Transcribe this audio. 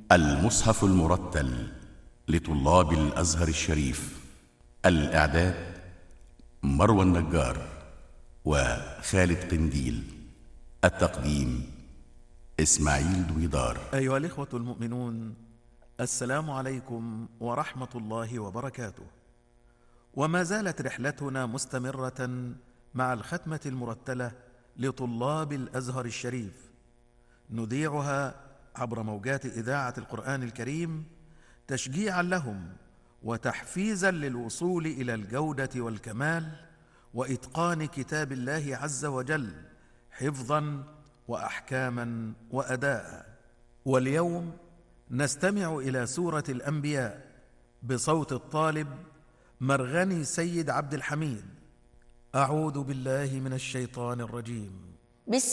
المصحف المرتل لطلاب الأزهر الشريف. الإعداد مروى النجار وخالد قنديل. التقديم إسماعيل دويدار. أيها الإخوة المؤمنون، السلام عليكم ورحمة الله وبركاته. وما زالت رحلتنا مستمرة مع الختمة المرتلة لطلاب الأزهر الشريف، نذيعها عبر موجات إذاعة القرآن الكريم تشجيعا لهم وتحفيزا للوصول إلى الجودة والكمال وإتقان كتاب الله عز وجل حفظا وأحكاما وأداء. واليوم نستمع إلى سورة الأنبياء بصوت الطالب مرغني سيد عبد الحميد. أعوذ بالله من الشيطان الرجيم.